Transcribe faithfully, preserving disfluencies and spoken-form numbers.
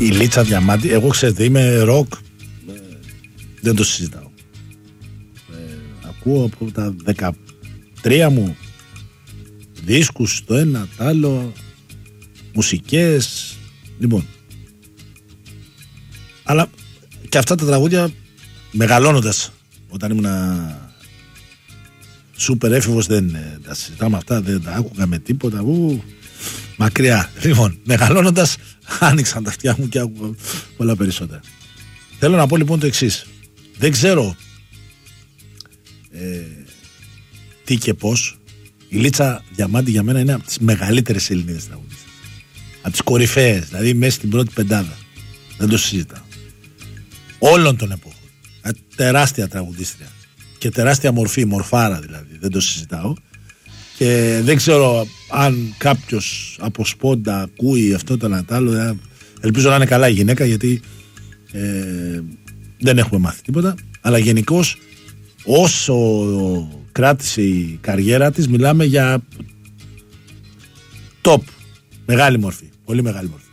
Η Λίτσα Διαμάντη, εγώ ξέρετε είμαι ροκ, ε, δεν το συζητάω. Ε, ακούω από τα δεκατρία μου δίσκους, το ένα, το άλλο, μουσικές, λοιπόν. Αλλά και αυτά τα τραγούδια μεγαλώνοντας, όταν ήμουν σούπερ έφηβος, δεν τα συζητάμε αυτά, δεν τα άκουγα με τίποτα, ου, μακριά. Λοιπόν, μεγαλώνοντας άνοιξαν τα αυτιά μου και άκουγα πολλά περισσότερα. Θέλω να πω λοιπόν το εξής. Δεν ξέρω ε, τι και πώς. Η Λίτσα Διαμάντη για μένα είναι από τις μεγαλύτερες Ελληνίδες τραγουδίστες. Από τις κορυφαίες, δηλαδή μέσα στην πρώτη πεντάδα. Δεν το συζητάω. Όλων των εποχών. Τεράστια τραγουδίστρια. Και τεράστια μορφή, μορφάρα δηλαδή. Δεν το συζητάω. Και δεν ξέρω αν κάποιος από σπόντα ακούει αυτό το ένα τ' άλλο. Ελπίζω να είναι καλά η γυναίκα, γιατί ε, δεν έχουμε μάθει τίποτα. Αλλά γενικώς όσο κράτησε η καριέρα της, μιλάμε για top. Μεγάλη μορφή. Πολύ μεγάλη μορφή.